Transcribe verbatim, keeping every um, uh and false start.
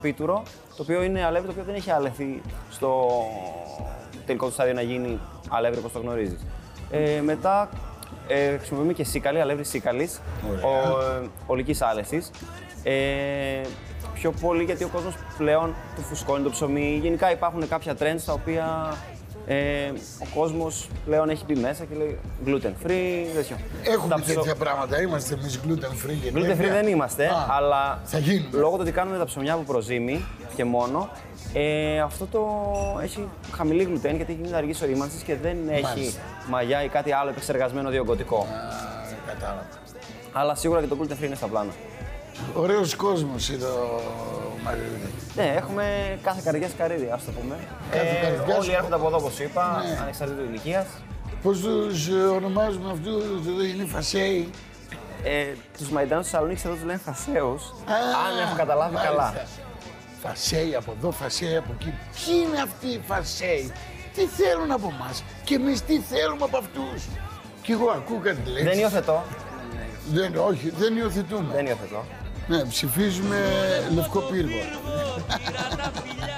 πίτουρο, το οποίο είναι αλεύρι, το οποίο δεν έχει αλευθεί στο τελικό του στάδιο να γίνει αλεύρι όπως το γνωρίζεις. Ε, μετά ε, χρησιμοποιούμε και σίκαλη, αλεύρι σίκαλης, ε, ολικής άλεσης. Ε, πιο πολύ γιατί ο κόσμος πλέον του φουσκώνει το ψωμί. Γενικά υπάρχουν κάποια trends τα οποία ε, ο κόσμος πλέον έχει πει μέσα και λέει gluten free, τέτοιο. Έχουμε ψω... τέτοια πράγματα, είμαστε εμείς gluten free. Gluten free δεν είμαστε, Α, αλλά λόγω του ότι κάνουμε τα ψωμιά από προζύμι και μόνο, ε, αυτό το έχει χαμηλή γλουτένη γιατί έχει αργή ορίμανσης και δεν Μάλιστα. έχει μαγιά ή κάτι άλλο επεξεργασμένο διογκωτικό. Α, κατάλαβα. Αλλά σίγουρα και το gluten free είναι στα πλάνα. Ωραίος κόσμος είναι ο Μαριλίδη. Ναι, έχουμε κάθε καρδιά καρύδι, ας το πούμε. Κάθε Ε, καρδιάς- όλοι έρχονται από εδώ, όπως είπα, Ναι. ανεξαρτήτου ηλικίας. Πώς τους ε, ονομάζουμε αυτούς, εδώ είναι φασέοι. Ε, τους Μαϊντάνους της Θεσσαλονίκης εδώ τους λένε φασέους, Α, αν έχω καταλάβει μάλιστα. καλά. Φασέοι από εδώ, φασέοι από εκεί. Ποιοι είναι αυτοί οι φασέοι, τι θέλουν από εμάς και εμείς τι θέλουμε από αυτούς. Κι εγώ ακούω κάτι λέξεις. Δεν υιοθετώ. Δεν, όχι, δεν υιοθετούμε. Δεν υιοθετώ. Ναι, ψηφίζουμε Λευκό Πύργο.